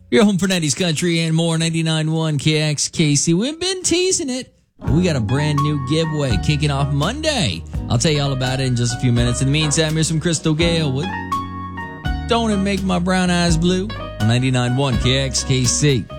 Your home for 90s country and more. 99.1 KXKC. We've been teasing it. We got a brand new giveaway kicking off Monday. I'll tell you all about it in just a few minutes. In the meantime, here's some Crystal Gale with Don't It Make My Brown Eyes Blue on 99.1 KXKC.